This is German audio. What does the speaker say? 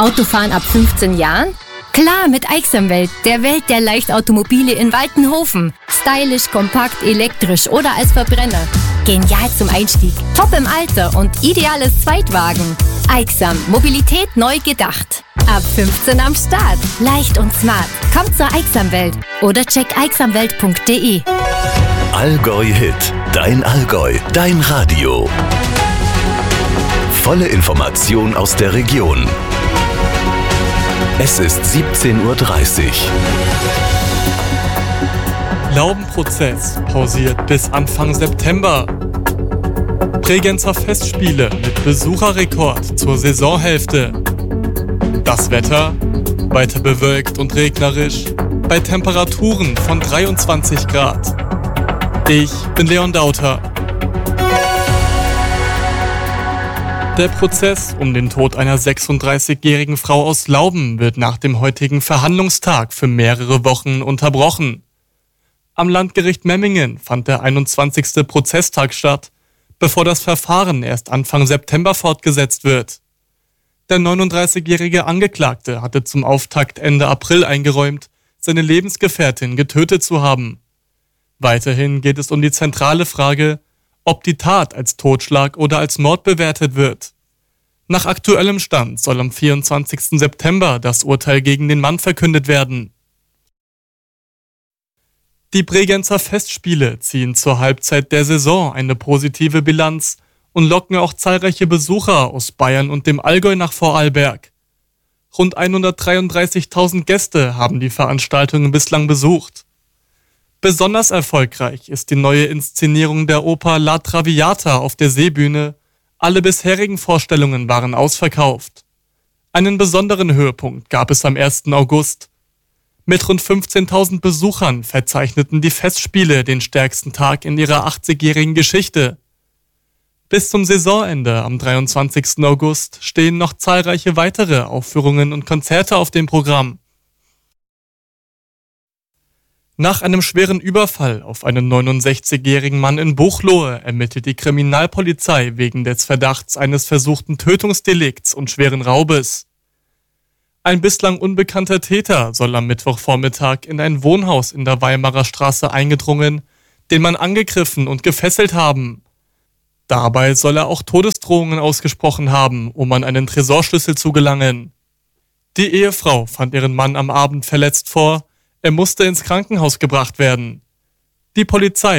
Autofahren ab 15 Jahren? Klar, mit Aixamwelt, der Welt der Leichtautomobile in Waltenhofen. Stylisch, kompakt, elektrisch oder als Verbrenner. Genial zum Einstieg, top im Alter und ideales Zweitwagen. Aixam, Mobilität neu gedacht. Ab 15 am Start. Leicht und smart. Kommt zur Aixamwelt oder check aixamwelt.de. Allgäu Hit. Dein Allgäu. Dein Radio. Volle Information aus der Region. Es ist 17:30 Uhr. Laubenprozess pausiert bis Anfang September. Bregenzer Festspiele mit Besucherrekord zur Saisonhälfte. Das Wetter? Weiter bewölkt und regnerisch, bei Temperaturen von 23 Grad. Ich bin Leon Dauter. Der Prozess um den Tod einer 36-jährigen Frau aus Lauben wird nach dem heutigen Verhandlungstag für mehrere Wochen unterbrochen. Am Landgericht Memmingen fand der 21. Prozesstag statt, bevor das Verfahren erst Anfang September fortgesetzt wird. Der 39-jährige Angeklagte hatte zum Auftakt Ende April eingeräumt, seine Lebensgefährtin getötet zu haben. Weiterhin geht es um die zentrale Frage, ob die Tat als Totschlag oder als Mord bewertet wird. Nach aktuellem Stand soll am 24. September das Urteil gegen den Mann verkündet werden. Die Bregenzer Festspiele ziehen zur Halbzeit der Saison eine positive Bilanz und locken auch zahlreiche Besucher aus Bayern und dem Allgäu nach Vorarlberg. Rund 133.000 Gäste haben die Veranstaltungen bislang besucht. Besonders erfolgreich ist die neue Inszenierung der Oper La Traviata auf der Seebühne. Alle bisherigen Vorstellungen waren ausverkauft. Einen besonderen Höhepunkt gab es am 1. August. Mit rund 15.000 Besuchern verzeichneten die Festspiele den stärksten Tag in ihrer 80-jährigen Geschichte. Bis zum Saisonende am 23. August stehen noch zahlreiche weitere Aufführungen und Konzerte auf dem Programm. Nach einem schweren Überfall auf einen 69-jährigen Mann in Buchloe ermittelt die Kriminalpolizei wegen des Verdachts eines versuchten Tötungsdelikts und schweren Raubes. Ein bislang unbekannter Täter soll am Mittwochvormittag in ein Wohnhaus in der Weimarer Straße eingedrungen, den Mann angegriffen und gefesselt haben. Dabei soll er auch Todesdrohungen ausgesprochen haben, um an einen Tresorschlüssel zu gelangen. Die Ehefrau fand ihren Mann am Abend verletzt vor. Er musste ins Krankenhaus gebracht werden. Die Polizei